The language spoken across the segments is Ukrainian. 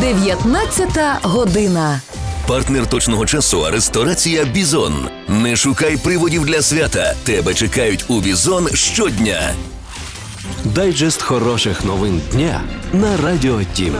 19 година. Партнер точного часу – ресторація «Бізон». Не шукай приводів для свята. Тебе чекають у «Бізон» щодня. Дайджест хороших новин дня на Радіо Тім.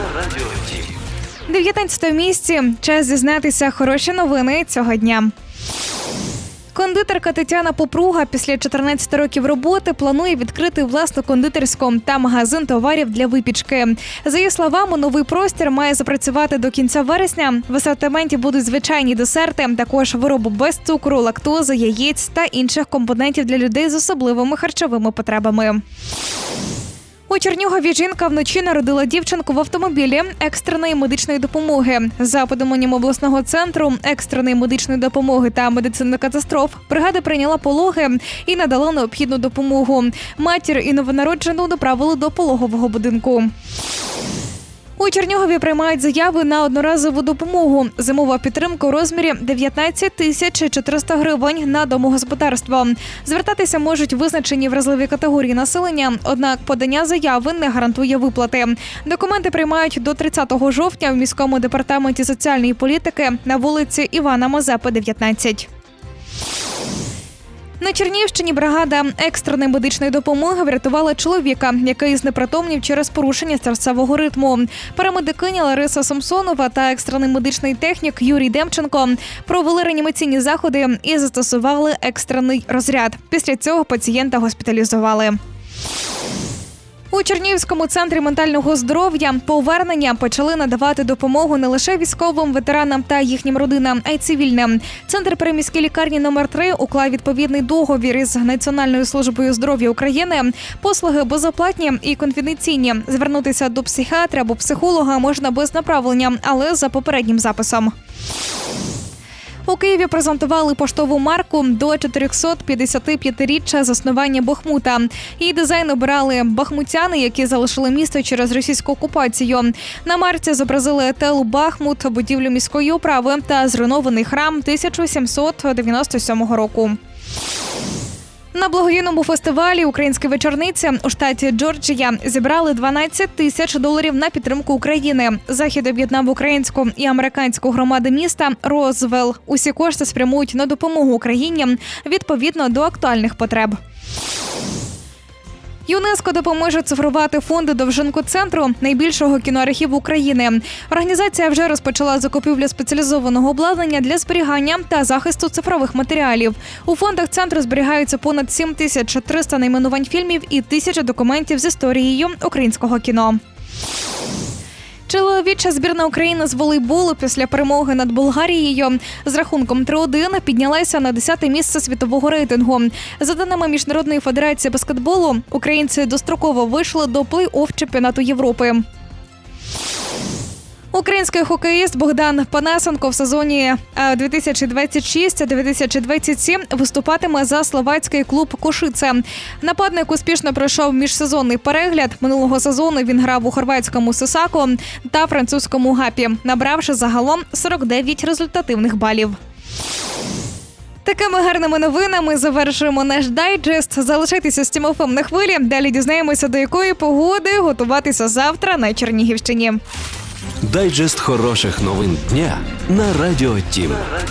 19 місці. Час дізнатися хороші новини цього дня. Кондитерка Тетяна Попруга після 14 років роботи планує відкрити власну кондитерську та магазин товарів для випічки. За її словами, новий простір має запрацювати до кінця вересня. В асортименті будуть звичайні десерти, також вироби без цукру, лактози, яєць та інших компонентів для людей з особливими харчовими потребами. У Чернігові жінка вночі народила дівчинку в автомобілі екстреної медичної допомоги. За повідомленням обласного центру екстреної медичної допомоги та медицини катастроф, бригада прийняла пологи і надала необхідну допомогу. Матір і новонароджену доправили до пологового будинку. У Чернігові приймають заяви на одноразову допомогу. Зимова підтримка у розмірі 19 400 гривень на домогосподарство. Звертатися можуть визначені вразливі категорії населення, однак подання заяви не гарантує виплати. Документи приймають до 30 жовтня в міському департаменті соціальної політики на вулиці Івана Мазепи, 19. На Чернігівщині бригада екстреної медичної допомоги врятувала чоловіка, який знепритомнів через порушення серцевого ритму. Парамедикиня Лариса Самсонова та екстрений медичний технік Юрій Демченко провели реанімаційні заходи і застосували екстрений розряд. Після цього пацієнта госпіталізували. У Чернігівському центрі ментального здоров'я повернення почали надавати допомогу не лише військовим, ветеранам та їхнім родинам, а й цивільним. Центр при міській лікарні номер 3 уклав відповідний договір із Національною службою здоров'я України. Послуги безоплатні і конфіденційні. Звернутися до психіатра або психолога можна без направлення, але за попереднім записом. У Києві презентували поштову марку до 455-річчя заснування Бахмута. Її дизайн обирали бахмутяни, які залишили місто через російську окупацію. На марці зобразили етелу Бахмут, будівлю міської управи та зруйнований храм 1797 року. На благодійному фестивалі «Українські вечорниці» у штаті Джорджія зібрали $12 тисяч на підтримку України. Захід об'єднав українську і американську громади міста Розвелл. Усі кошти спрямують на допомогу Україні відповідно до актуальних потреб. ЮНЕСКО допоможе цифрувати фонди довжинку центру найбільшого кіноархіву України. Організація вже розпочала закупівлю спеціалізованого обладнання для зберігання та захисту цифрових матеріалів. У фондах центру зберігаються понад 7300 найменувань фільмів і 1000 документів з історією українського кіно. Чоловіча збірна України з волейболу після перемоги над Болгарією з рахунком 3-1 піднялася на 10-те місце світового рейтингу. За даними Міжнародної федерації баскетболу, українці достроково вийшли до плей-офф чемпіонату Європи. Український хокеїст Богдан Панасенко в сезоні 2026-2027 виступатиме за словацький клуб «Кошице». Нападник успішно пройшов міжсезонний перегляд. Минулого сезону він грав у хорватському «Сисако» та французькому «Гапі», набравши загалом 49 результативних балів. Такими гарними новинами завершуємо наш дайджест. Залишайтеся з Тім-ФМ на хвилі. Далі дізнаємося, до якої погоди готуватися завтра на Чернігівщині. Дайджест хороших новин дня на Радіо Тім.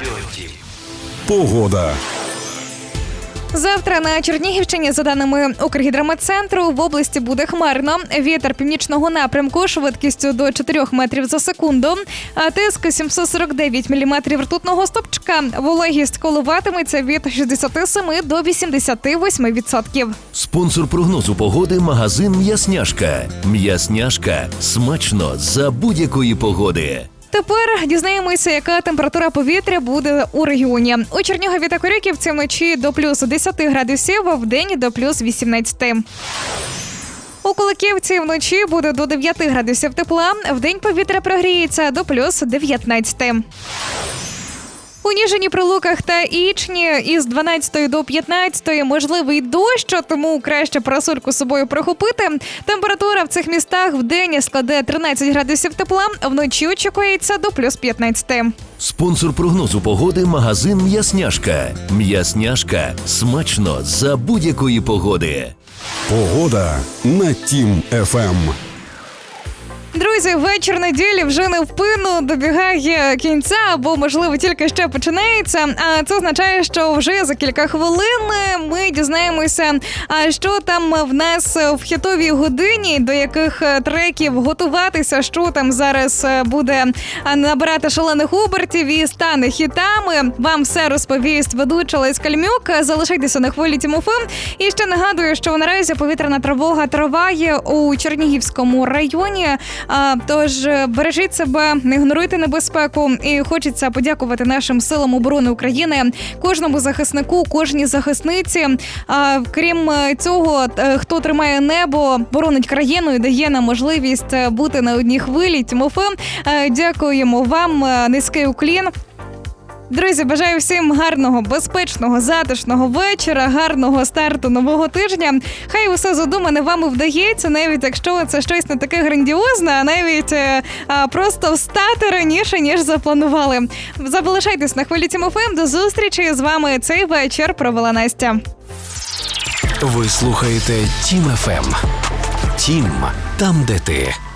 Погода. Завтра на Чернігівщині, за даними Укргідрометцентру, в області буде хмарно. Вітер північного напрямку швидкістю до 4 метрів за секунду. А тиск 749 міліметрів ртутного стовпчика. Вологість коливатиметься від 67 до 88%. Спонсор прогнозу погоди – магазин «М'ясняшка». «М'ясняшка» – смачно за будь-якої погоди. Тепер дізнаємося, яка температура повітря буде у регіоні. У Чернігові та Корюківці вночі до плюс 10 градусів, а вдень до плюс 18. У Куликівці вночі буде до 9 градусів тепла, вдень повітря прогріється до плюс 19. У Ніжині, Прилуках та Ічні із 12 до 15 можливий дощ, тому краще парасольку з собою прихопити. Температура в цих містах вдень складе 13 градусів тепла, вночі очікується до плюс 15. Спонсор прогнозу погоди – магазин «М'ясняшка». «М'ясняшка» – смачно за будь-якої погоди. Погода на Тім-ФМ. Друзі, вечір неділі вже невпинно добігає кінця, або, можливо, тільки ще починається. А це означає, що вже за кілька хвилин ми дізнаємося, що там в нас в хітовій годині, до яких треків готуватися, що там зараз буде набирати шалених обертів і стане хітами. Вам все розповість ведуча Лесь Кальмюк. Залишайтеся на хвилі Тім-ФМ. І ще нагадую, що наразі повітряна тривога триває у Чернігівському районі. Тож бережіть себе, не ігноруйте небезпеку. І хочеться подякувати нашим силам оборони України, кожному захиснику, кожній захисниці. Крім цього, хто тримає небо, боронить країну і дає нам можливість бути на одній хвилі. Тім-ФМ, дякуємо вам, низький уклін. Друзі, бажаю всім гарного, безпечного, затишного вечора, гарного старту нового тижня. Хай усе задумане вами вдається, навіть якщо це щось не таке грандіозне, а навіть просто встати раніше, ніж запланували. Залишайтесь на хвилі Тім-ФМ. До зустрічі. З вами цей вечір провела Настя. Ви слухаєте Тім-ФМ. Тім, там, де ти.